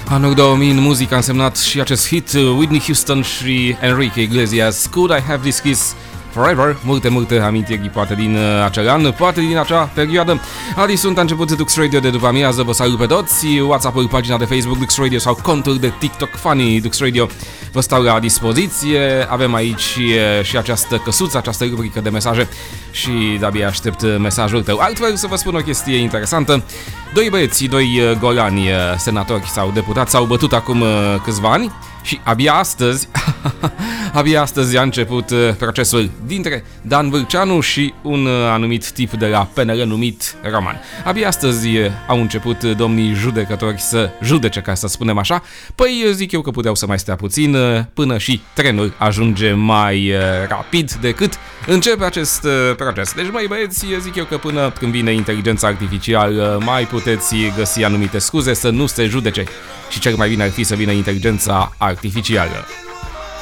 Anul 2000 în muzică a însemnat și acest hit, Whitney Houston și Enrique Iglesias, Could I Have This Kiss Forever. Multe amintiri poate din acel an, poate din acea perioadă. Adi sunt, a început Dux Radio de după amiază, vă salut pe toți. WhatsApp-ul, pagina de Facebook Dux Radio sau contul de TikTok Funny Dux Radio vă stau la dispoziție. Avem aici și această căsuță, această rubrică de mesaje și de-abia aștept mesajul tău. Altfel, să vă spun o chestie interesantă. Doi băieți, doi golani senatori sau deputați s-au bătut acum câțiva ani și abia astăzi a început procesul dintre Dan Vârceanu și un anumit tip de la PNL numit Roman. Abia astăzi au început domnii judecători să judece, ca să spunem așa. Păi zic eu că puteau să mai stea puțin până și trenul ajunge mai rapid decât începe acest proces. Deci, măi băieți, zic eu că până când vine inteligența artificială mai puteți găsi anumite scuze să nu se judece. Și cel mai bine ar fi să vină inteligența artificială.